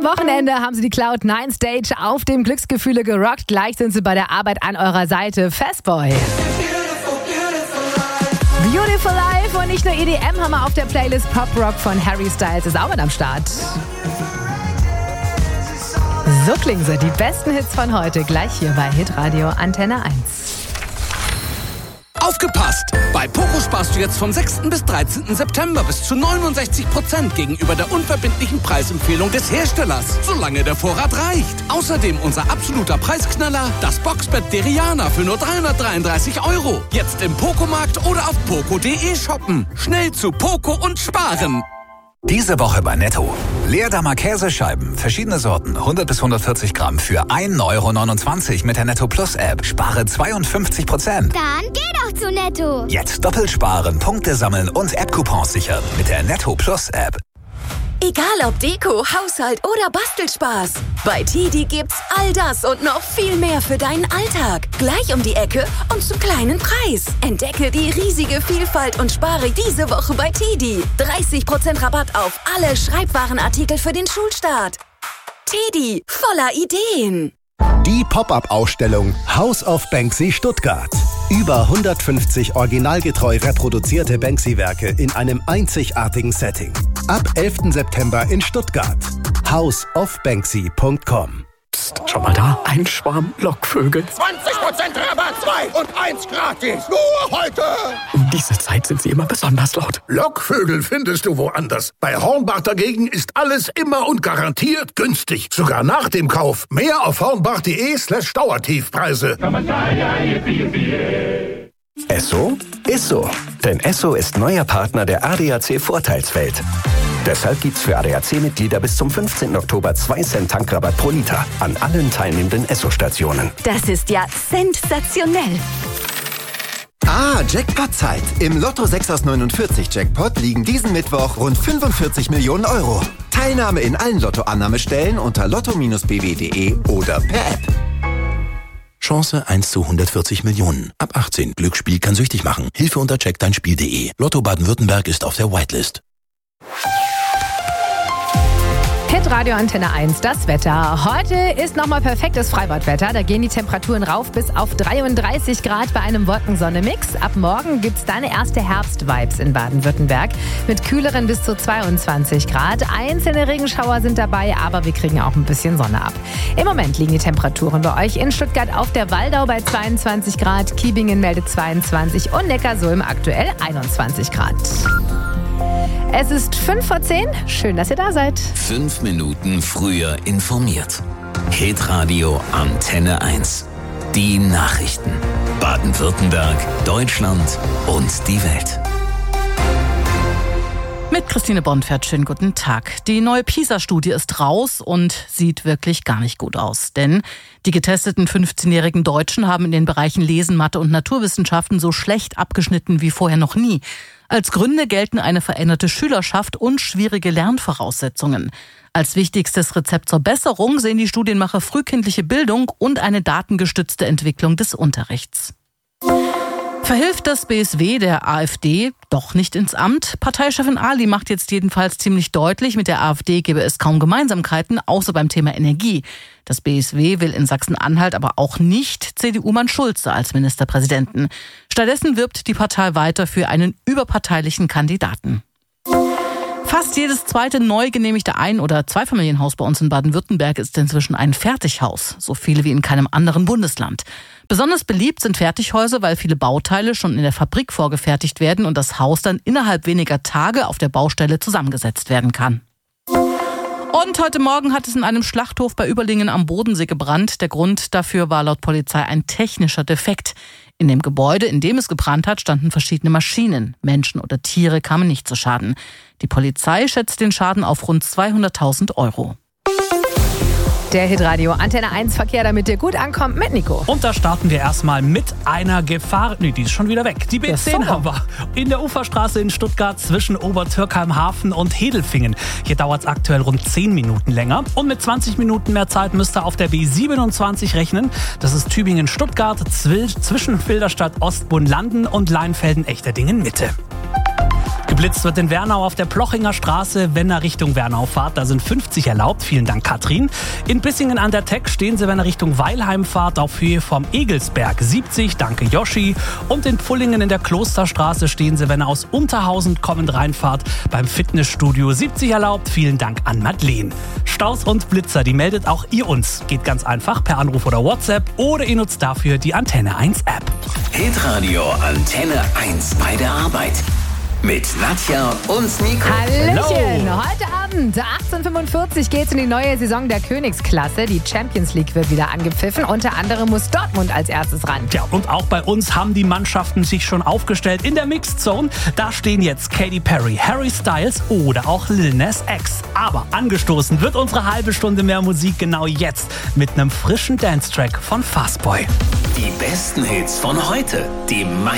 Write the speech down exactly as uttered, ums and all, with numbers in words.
Wochenende haben sie die Cloud nine Stage auf dem Glücksgefühle gerockt. Gleich sind sie bei der Arbeit an eurer Seite. Fastboy. Beautiful Life und nicht nur E D M haben wir auf der Playlist. Pop Rock von Harry Styles ist auch mit am Start. So klingen sie, die besten Hits von heute. Gleich hier bei Hitradio Antenne eins. Aufgepasst! Bei Poco sparst du jetzt vom sechsten bis dreizehnten September bis zu neunundsechzig Prozent gegenüber der unverbindlichen Preisempfehlung des Herstellers, solange der Vorrat reicht. Außerdem unser absoluter Preisknaller, das Boxbett Deriana für nur dreihundertdreiunddreißig Euro. Jetzt im Poco-Markt oder auf poco punkt de shoppen. Schnell zu Poco und sparen! Diese Woche bei Netto. Leerdammer Käsescheiben, verschiedene Sorten, hundert bis hundertvierzig Gramm für ein Euro neunundzwanzig mit der Netto Plus App. Spare zweiundfünfzig Prozent. Dann geh doch zu Netto. Jetzt doppelt sparen, Punkte sammeln und App-Coupons sichern mit der Netto Plus App. Egal ob Deko, Haushalt oder Bastelspaß. Bei Tedi gibt's all das und noch viel mehr für deinen Alltag. Gleich um die Ecke und zum kleinen Preis. Entdecke die riesige Vielfalt und spare diese Woche bei Tedi. dreißig Prozent Rabatt auf alle Schreibwarenartikel für den Schulstart. Tedi, voller Ideen. Die Pop-up-Ausstellung House of Banksy Stuttgart. Über hundertfünfzig originalgetreu reproduzierte Banksy-Werke in einem einzigartigen Setting. Ab elften September in Stuttgart. house of banksy punkt com. Psst, schau mal da, ein Schwarm Lockvögel. zwanzig Prozent Rabatt, zwei und eins gratis. Nur heute. Um diese Zeit sind sie immer besonders laut. Lockvögel findest du woanders. Bei Hornbach dagegen ist alles immer und garantiert günstig. Sogar nach dem Kauf. Mehr auf hornbach punkt de slash Dauertiefpreise. Esso ist so. Denn Esso ist neuer Partner der A D A C Vorteilswelt. Deshalb gibt's für A D A C-Mitglieder bis zum fünfzehnten Oktober zwei Cent Tankrabatt pro Liter an allen teilnehmenden Esso-Stationen. Das ist ja sensationell. Ah, Jackpot-Zeit. Im Lotto sechs aus neunundvierzig Jackpot liegen diesen Mittwoch rund fünfundvierzig Millionen Euro. Teilnahme in allen Lottoannahmestellen unter lotto Bindestrich b w punkt de oder per App. Chance eins zu hundertvierzig Millionen. Ab achtzehn. Glücksspiel kann süchtig machen. Hilfe unter check dein Spiel punkt de. Lotto Baden-Württemberg ist auf der Whitelist. Hitradio Antenne eins, das Wetter. Heute ist nochmal perfektes Freibadwetter. Da gehen die Temperaturen rauf bis auf dreiunddreißig Grad bei einem Wolkensonne-Mix. Ab morgen gibt's dann erste Herbst-Vibes in Baden-Württemberg mit kühleren bis zu zweiundzwanzig Grad. Einzelne Regenschauer sind dabei, aber wir kriegen auch ein bisschen Sonne ab. Im Moment liegen die Temperaturen bei euch in Stuttgart auf der Waldau bei zweiundzwanzig Grad, Kiebingen meldet zweiundzwanzig und Neckarsulm aktuell einundzwanzig Grad. Es ist fünf vor zehn. Schön, dass ihr da seid. Fünf Minuten früher informiert. Hitradio Antenne eins. Die Nachrichten. Baden-Württemberg, Deutschland und die Welt. Mit Christine Bonfert, schönen guten Tag. Die neue PISA-Studie ist raus und sieht wirklich gar nicht gut aus. Denn die getesteten fünfzehnjährigen Deutschen haben in den Bereichen Lesen, Mathe und Naturwissenschaften so schlecht abgeschnitten wie vorher noch nie. Als Gründe gelten eine veränderte Schülerschaft und schwierige Lernvoraussetzungen. Als wichtigstes Rezept zur Besserung sehen die Studienmacher frühkindliche Bildung und eine datengestützte Entwicklung des Unterrichts. Verhilft das B S W der AfD doch nicht ins Amt? Parteichefin Ali macht jetzt jedenfalls ziemlich deutlich, mit der AfD gebe es kaum Gemeinsamkeiten, außer beim Thema Energie. Das B S W will in Sachsen-Anhalt aber auch nicht C D U-Mann Schulze als Ministerpräsidenten. Stattdessen wirbt die Partei weiter für einen überparteilichen Kandidaten. Fast jedes zweite neu genehmigte Ein- oder Zweifamilienhaus bei uns in Baden-Württemberg ist inzwischen ein Fertighaus. So viele wie in keinem anderen Bundesland. Besonders beliebt sind Fertighäuser, weil viele Bauteile schon in der Fabrik vorgefertigt werden und das Haus dann innerhalb weniger Tage auf der Baustelle zusammengesetzt werden kann. Und heute Morgen hat es in einem Schlachthof bei Überlingen am Bodensee gebrannt. Der Grund dafür war laut Polizei ein technischer Defekt. In dem Gebäude, in dem es gebrannt hat, standen verschiedene Maschinen. Menschen oder Tiere kamen nicht zu Schaden. Die Polizei schätzt den Schaden auf rund zweihunderttausend Euro. Der Hitradio Antenne eins Verkehr, damit ihr gut ankommt, mit Nico. Und da starten wir erstmal mit einer Gefahr. Nee, die ist schon wieder weg. Die B zehn haben wir in der Uferstraße in Stuttgart zwischen Obertürkheim-Hafen und Hedelfingen. Hier dauert es aktuell rund zehn Minuten länger. Und mit zwanzig Minuten mehr Zeit müsst ihr auf der B siebenundzwanzig rechnen. Das ist Tübingen-Stuttgart zwischen Filderstadt Ostbund-Landen und Leinfelden-Echterdingen-Mitte. Geblitzt wird in Wernau auf der Plochinger Straße, wenn ihr Richtung Wernau fahrt. Da sind fünfzig erlaubt. Vielen Dank, Katrin. In Bissingen an der Teck stehen sie, wenn ihr Richtung Weilheim fahrt, auf Höhe vom Egelsberg. siebzig, danke Yoshi. Und in Pfullingen in der Klosterstraße stehen sie, wenn ihr aus Unterhausen kommend reinfahrt, beim Fitnessstudio. siebzig erlaubt. Vielen Dank an Madeleine. Staus und Blitzer, die meldet auch ihr uns. Geht ganz einfach per Anruf oder WhatsApp oder ihr nutzt dafür die Antenne eins App. Hitradio Antenne eins bei der Arbeit. Mit Nadja und Nico. Hallöchen! Heute Abend, achtzehn Uhr fünfundvierzig, geht's in die neue Saison der Königsklasse. Die Champions League wird wieder angepfiffen. Unter anderem muss Dortmund als erstes ran. Ja, und auch bei uns haben die Mannschaften sich schon aufgestellt in der Mixed Zone. Da stehen jetzt Katy Perry, Harry Styles oder auch Lil Nas X. Aber angestoßen wird unsere halbe Stunde mehr Musik genau jetzt mit einem frischen Dance-Track von Fastboy. Die besten Hits von heute. Die